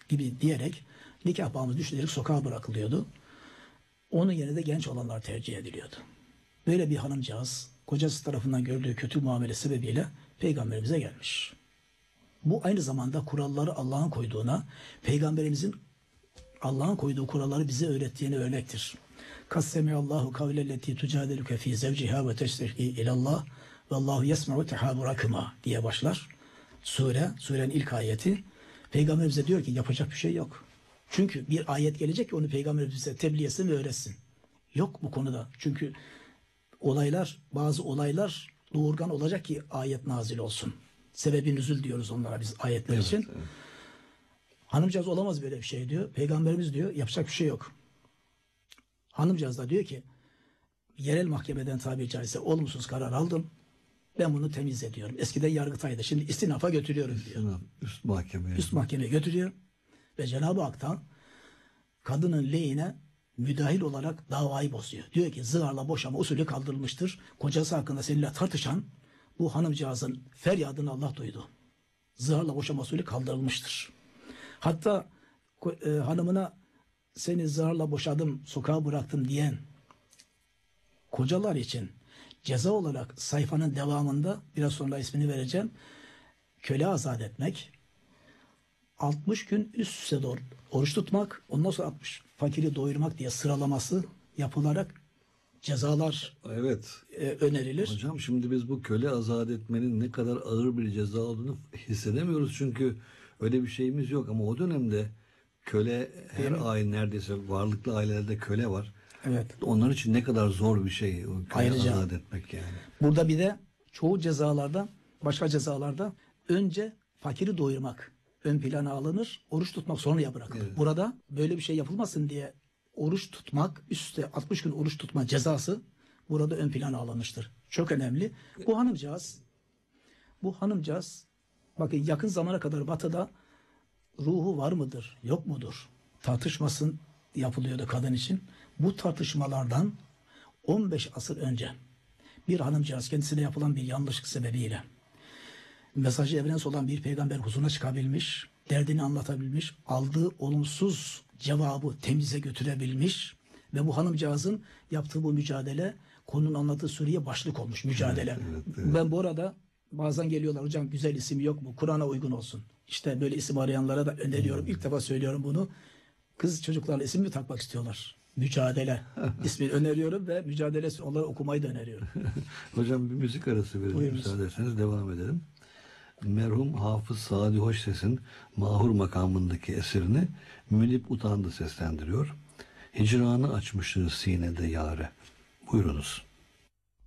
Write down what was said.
gibi diyerek nikah bağımız düşünerek sokağa bırakılıyordu. Onun yerine de genç olanlar tercih ediliyordu. Böyle bir hanımcağız kocası tarafından gördüğü kötü muamele sebebiyle peygamberimize gelmiş. Bu aynı zamanda kuralları Allah'ın koyduğuna, peygamberimizin Allah'ın koyduğu kuralları bize öğrettiğine örnektir. Kassemiyallahu kavlelleti tucadeluke fi zevciha ve teştehi ilallah ve Allahu yesme'u tehaburakuma diye başlar. Surenin ilk ayeti. Peygamberimize diyor ki yapacak bir şey yok. Çünkü bir ayet gelecek ki onu Peygamberimiz bize tebliğ etsin ve öğretsin. Yok bu konuda. Çünkü bazı olaylar doğurgan olacak ki ayet nazil olsun. Sebebi nüzul diyoruz onlara biz ayetler için. Evet. Hanımcağız olamaz böyle bir şey diyor. Peygamberimiz diyor yapacak bir şey yok. Hanımcağız da diyor ki yerel mahkemeden tabiri caizse olumsuz karar aldım. Ben bunu temiz ediyorum. Eskiden Yargıtay'da şimdi istinafa götürüyorum diyor. Üst mahkemeye götürüyor. Ve Cenab-ı Hak'tan kadının lehine müdahil olarak davayı bozuyor. Diyor ki zıharla boşama usulü kaldırılmıştır. Kocası hakkında seninle tartışan bu hanımcağızın feryadını Allah duydu. Zıharla boşama usulü kaldırılmıştır. Hatta hanımına seni zıharla boşadım, sokağa bıraktım diyen kocalar için ceza olarak sayfanın devamında biraz sonra ismini vereceğim. Köle azat etmek, 60 gün üst üste doğru oruç tutmak, ondan sonra 60 fakiri doyurmak diye sıralaması yapılarak cezalar önerilir. Hocam şimdi biz bu köle azat etmenin ne kadar ağır bir ceza olduğunu hissedemiyoruz. Çünkü öyle bir şeyimiz yok. Ama o dönemde köle her aile neredeyse varlıklı ailelerde köle var. Evet. Onlar için ne kadar zor bir şey o köle azat etmek yani. Burada bir de çoğu cezalarda, başka cezalarda önce fakiri doyurmak ön plana alınır, oruç tutmak sonraya bırakılır. Evet. Burada böyle bir şey yapılmasın diye oruç tutmak, üstte 60 gün oruç tutma cezası burada ön plana alınmıştır. Çok önemli. Bu hanımcağız bakın yakın zamana kadar Batı'da ruhu var mıdır, yok mudur tartışmasın yapılıyordu kadın için. Bu tartışmalardan 15 asır önce bir hanımcağız kendisine yapılan bir yanlışlık sebebiyle mesajı evrens olan bir peygamber huzuruna çıkabilmiş, derdini anlatabilmiş, aldığı olumsuz cevabı temize götürebilmiş ve bu hanımcağızın yaptığı bu mücadele konunun anlattığı Suriye başlık olmuş mücadele. Evet. Ben bu arada bazen geliyorlar hocam güzel isim yok mu? Kur'an'a uygun olsun. İşte böyle isim arayanlara da öneriyorum. İlk defa söylüyorum bunu. Kız çocuklarla isim mi takmak istiyorlar? Mücadele ismini öneriyorum ve mücadelesi onları okumayı da öneriyorum. Hocam bir müzik arası verelim müsaade ederseniz devam edelim. Merhum Hafız Sadi Hoşses'in Mahur makamındaki eserini Münip Utandı seslendiriyor. Hicranı açmışız sinede yâre. Buyurunuz.